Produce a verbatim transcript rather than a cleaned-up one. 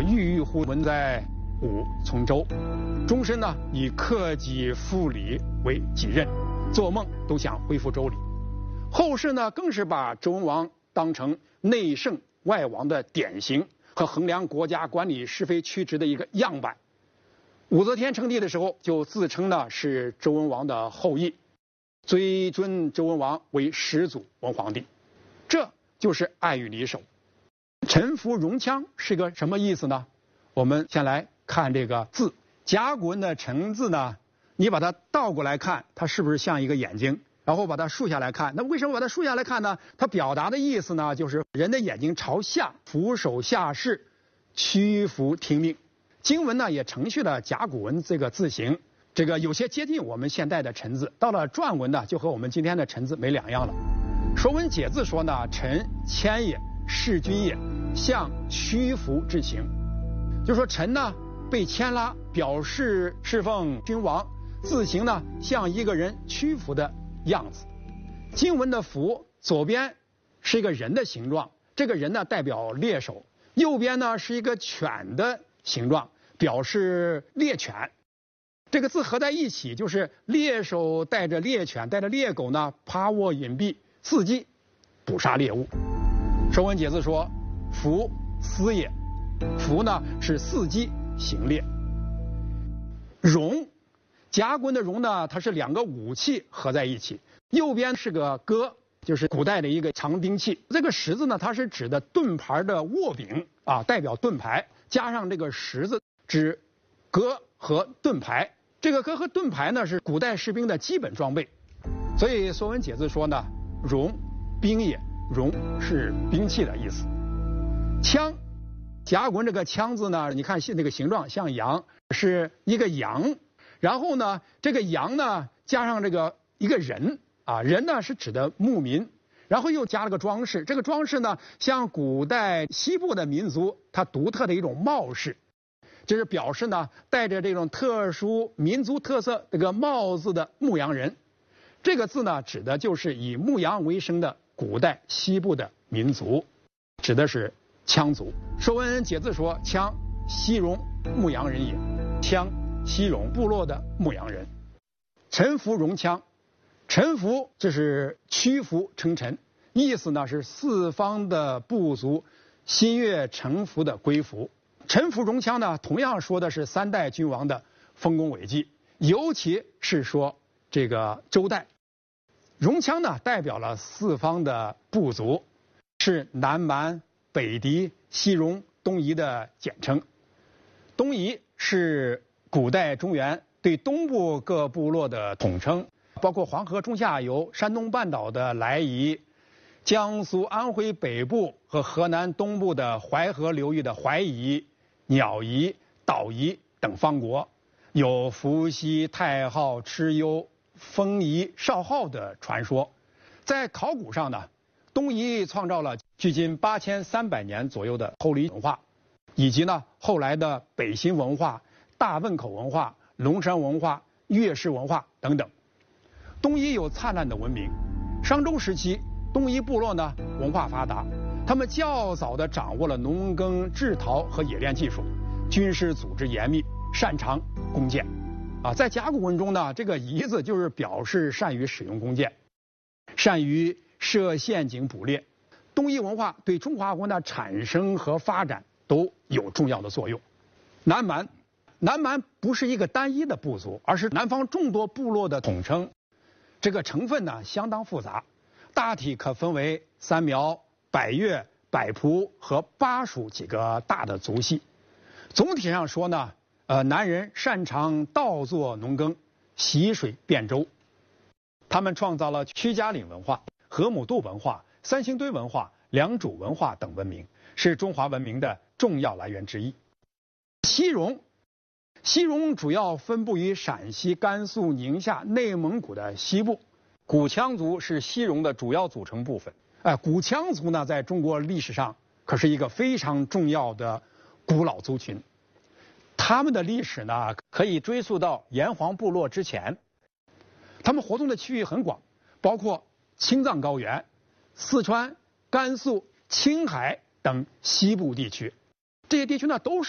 郁郁乎文在武从周，终身呢以克己复礼为己任，做梦都想恢复周礼。后世呢更是把周文王当成内圣外王的典型和衡量国家管理是非曲直的一个样板。武则天称帝的时候就自称呢是周文王的后裔，尊尊周文王为始祖文皇帝，这就是爱与离守。臣服戎羌是个什么意思呢？我们先来看这个字，甲骨文的臣字呢，你把它倒过来看，它是不是像一个眼睛？然后把它竖下来看，那为什么把它竖下来看呢？它表达的意思呢，就是人的眼睛朝下，俯首下视，屈服听命。经文呢也承续了甲骨文这个字形，这个有些接近我们现代的臣字。到了篆文呢，就和我们今天的臣字没两样了。《说文解字》说呢，臣谦也，事君也，象屈服之情。就说臣呢被牵拉，表示侍奉君王，字形呢像一个人屈服的样子。经文的服左边是一个人的形状，这个人呢代表猎手，右边呢是一个犬的形状，表示猎犬。这个字合在一起，就是猎手带着猎犬带着猎狗呢趴卧隐蔽，伺机捕杀猎物。《说文解字》说服思也，服呢是伺机行猎。戎，甲骨文的戎呢，它是两个武器合在一起，右边是个戈，就是古代的一个长兵器。这个十字呢，它是指的盾牌的握柄啊，代表盾牌，加上这个十字指戈和盾牌。这个戈和盾牌呢是古代士兵的基本装备，所以《说文解字》说呢，戎兵也，戎是兵器的意思。枪，甲骨文这个枪字呢，你看那个形状像羊，是一个羊。然后呢，这个羊呢加上这个一个人啊，人呢是指的牧民，然后又加了个装饰，这个装饰呢像古代西部的民族它独特的一种帽饰，就是表示呢带着这种特殊民族特色这个帽子的牧羊人。这个字呢指的就是以牧羊为生的古代西部的民族，指的是羌族。《说文解字》说羌，西戎牧羊人也，羌西戎部落的牧羊人。臣服戎羌，臣服这是屈服称臣，意思呢是四方的部族心悦诚服的归服。臣服戎羌呢，同样说的是三代君王的丰功伟绩，尤其是说这个周代。戎羌呢代表了四方的部族，是南蛮、北狄、西戎、东夷的简称。东夷是古代中原对东部各部落的统称，包括黄河中下游、山东半岛的莱夷、江苏、安徽北部和河南东部的淮河流域的淮夷、鸟夷、岛夷等方国，有伏羲、太昊、蚩尤、封夷、少昊的传说。在考古上呢，东夷创造了距今八千三百年左右的后黎文化，以及呢后来的北新文化、大汶口文化、龙山文化、月氏文化等等。东夷有灿烂的文明，商周时期东夷部落呢文化发达，他们较早地掌握了农耕、制陶和冶炼技术，军事组织严密，擅长弓箭。啊，在甲骨文中呢，这个夷字就是表示善于使用弓箭，善于设陷阱捕猎。东夷文化对中华文化的产生和发展都有重要的作用。南蛮，南蛮不是一个单一的部族，而是南方众多部落的统称。这个成分呢相当复杂，大体可分为三苗、百越、百仆和巴蜀几个大的族系。总体上说呢，呃，南人擅长稻作农耕，习水遍舟。他们创造了屈家岭文化、河姆渡文化、三星堆文化、良渚文化等文明，是中华文明的重要来源之一。西戎，西戎主要分布于陕西、甘肃、宁夏、内蒙古的西部。古羌族是西戎的主要组成部分。哎、呃，古羌族呢，在中国历史上可是一个非常重要的古老族群。他们的历史呢，可以追溯到炎黄部落之前。他们活动的区域很广，包括青藏高原、四川、甘肃、青海等西部地区。这些地区呢，都是